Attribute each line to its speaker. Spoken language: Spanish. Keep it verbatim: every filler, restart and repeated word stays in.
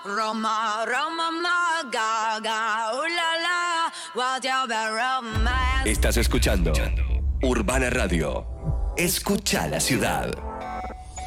Speaker 1: Roma, Roma, ma, gaga, uh, la, la, whatever romance.
Speaker 2: Estás escuchando Urbana Radio. Escucha la ciudad.